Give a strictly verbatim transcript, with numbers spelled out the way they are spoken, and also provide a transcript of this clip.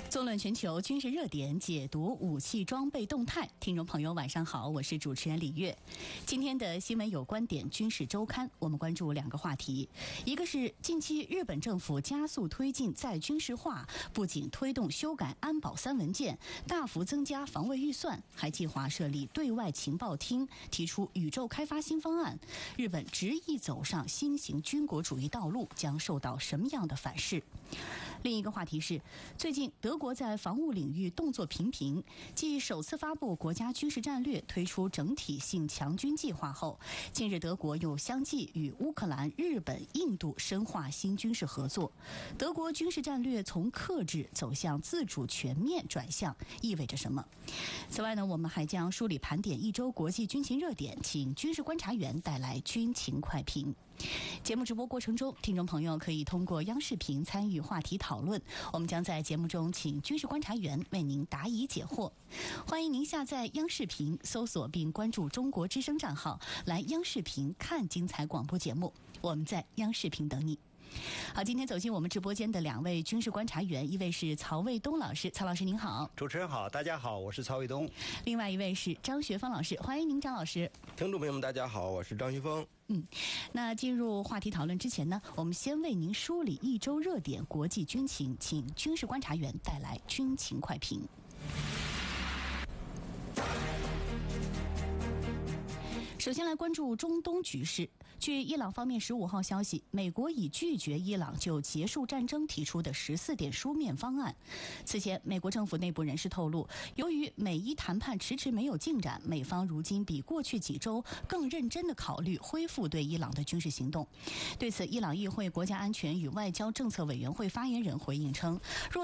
纵论全球军事热点，解读武器装备动态。听众朋友晚上好，我是主持人李月。今天的新闻有观点军事周刊，我们关注两个话题，一个是近期日本政府加速推进再军事化，不仅推动修改安保三文件，大幅增加防卫预算，还计划设立对外情报厅，提出宇宙开发新方案。日本执意走上新型军国主义道路，将受到什么样的反噬？另一个话题是，最近德国在防务领域动作频频，继首次发布国家军事战略，推出整体性强军计划后，近日德国又相继与乌克兰、日本、印度深化新军事合作。德国军事战略从克制走向自主全面转向，意味着什么？此外呢，我们还将梳理盘点一周国际军情热点，请军事观察员带来军情快评。节目直播过程中，听众朋友可以通过央视频参与话题讨论，我们将在节目中请军事观察员为您答疑解惑。欢迎您下载央视频，搜索并关注中国之声账号，来央视频看精彩广播节目。我们在央视频等你。好，今天走进我们直播间的两位军事观察员，一位是曹卫东老师，曹老师您好。 主持人好，大家好，我是曹卫东。 另外一位是张学芳老师，欢迎您张老师。 听众朋友们大家好，我是张学芳。 嗯，那进入话题讨论之前呢，我们先为您梳理一周热点国际军情，请军事观察员带来军情快评。首先来关注中东局势。据伊朗方面十五号消息，美国已拒绝伊朗就结束战争提出的十四点书面方案。此前，美国政府内部人士透露，由于美伊谈判迟迟没有进展，美方如今比过去几周更认真地考虑恢复对伊朗的军事行动。对此，伊朗议会国家安全与外交政策委员会发言人回应称，若